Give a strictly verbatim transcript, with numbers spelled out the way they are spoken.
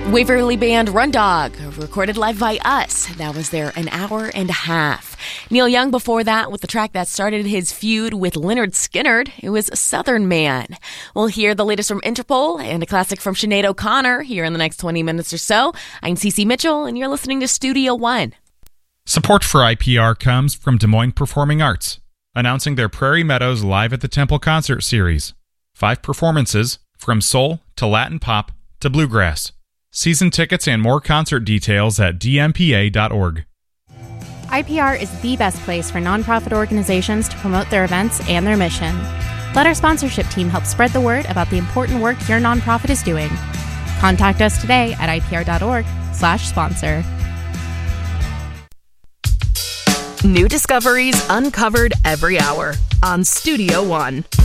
Waverly Band Run Dog, recorded live by us. That was there an hour and a half. Neil Young before that with the track that started his feud with Lynyrd Skynyrd. It was Southern Man. We'll hear the latest from Interpol and a classic from Sinead O'Connor here in the next twenty minutes or so. I'm Cece Mitchell, and you're listening to Studio One. Support for I P R comes from Des Moines Performing Arts, announcing their Prairie Meadows Live at the Temple concert series. Five performances, from soul to Latin pop to bluegrass. Season tickets and more concert details at d m p a dot org. I P R is the best place for nonprofit organizations to promote their events and their mission. Let our sponsorship team help spread the word about the important work your nonprofit is doing. Contact us today at ipr.org slash sponsor. New discoveries uncovered every hour on Studio One.